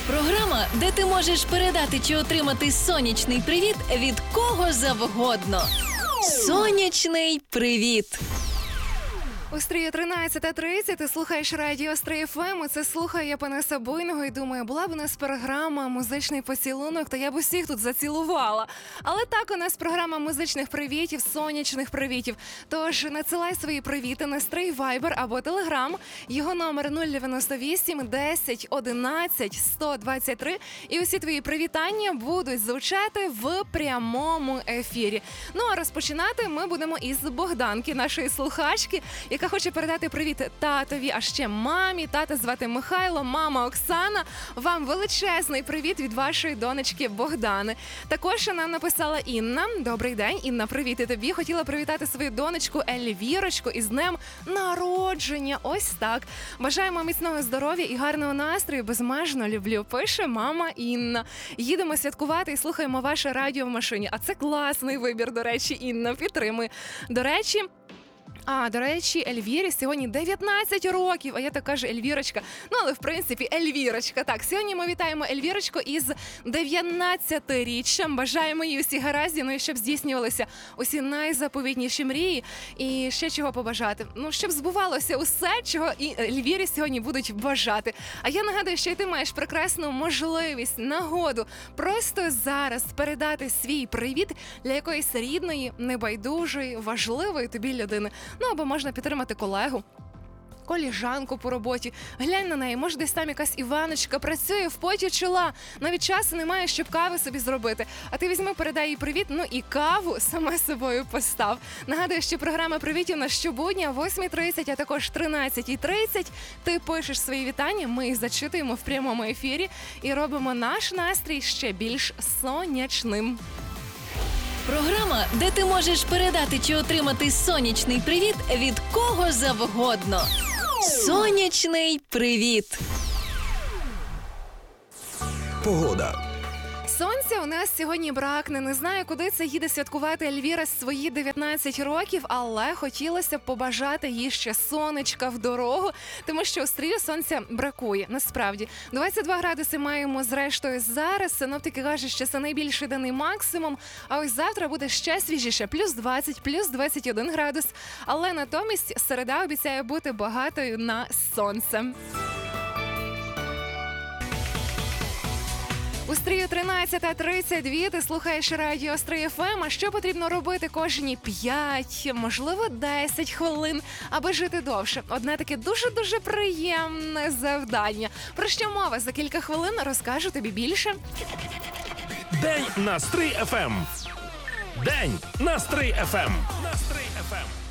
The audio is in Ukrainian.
Програма, де ти можеш передати чи отримати сонячний привіт від кого завгодно. Сонячний привіт! У стрію 13:30 ти слухаєш радіо Стрий ФМ. Це слухає я Панаса Буйного і думаю, була б у нас програма «Музичний поцілунок», то я б усіх тут зацілувала. Але так, у нас програма музичних привітів, сонячних привітів. Тож надсилай свої привіти на Стрий Вайбер або Телеграм. Його номер 098 10 11 123. І усі твої привітання будуть звучати в прямому ефірі. Ну а розпочинати ми будемо із Богданки, нашої слухачки, яка хоче передати привіт татові, а ще мамі. Тата звати Михайло, мама Оксана. Вам величезний привіт від вашої донечки Богдани. Також нам написала Інна. Добрий день, Інна, привіт і тобі. Хотіла привітати свою донечку Ельвірочку із днем народження. Ось так. Бажаємо міцного здоров'я і гарного настрою. Безмежно люблю. Пише мама Інна. Їдемо святкувати і слухаємо ваше радіо в машині. А це класний вибір, до речі, Інна. Підтримує. До речі, Ельвірі сьогодні 19 років, а я так кажу Ельвірочка. Ну, але в принципі Ельвірочка. Так, сьогодні ми вітаємо Ельвірочку із 19-річчям. Бажаємо їй усі гараздів, ну і щоб здійснювалися усі найзаповітніші мрії. І ще чого побажати? Ну, щоб збувалося усе, чого і Ельвірі сьогодні будуть бажати. А я нагадую, що і ти маєш прекрасну можливість, нагоду просто зараз передати свій привіт для якоїсь рідної, небайдужої, важливої тобі людини. Ну, або можна підтримати колегу, коліжанку по роботі. Глянь на неї, може десь там якась Іваночка працює в поті чола. Навіть часу немає, щоб кави собі зробити. А ти візьми, передай їй привіт, ну і каву сама собою постав. Нагадую, що програма привітів на щобудня о 8:30, а також 13:30. Ти пишеш свої вітання, ми їх зачитуємо в прямому ефірі і робимо наш настрій ще більш сонячним. Програма, де ти можеш передати чи отримати сонячний привіт від кого завгодно. Сонячний привіт! Погода. Сонця у нас сьогодні бракне. Не знаю, куди це їде святкувати Ельвіра свої 19 років, але хотілося б побажати їй ще сонечка в дорогу, тому що у Стрию сонця бракує, насправді. 22 градуси маємо зрештою зараз, синоптики кажуть, що це найбільший денний максимум, а ось завтра буде ще свіжіше, плюс 20, плюс 21 градус, але натомість середа обіцяє бути багатою на сонце. У Стрію 13:32 ти слухаєш радіо Стрий ФМ. А що потрібно робити кожні 5, можливо 10 хвилин, аби жити довше? Одне таке дуже-дуже приємне завдання. Про що мова? За кілька хвилин розкажу тобі більше. День на Стрий ФМ. День на Стрий ФМ. На Стрий ФМ.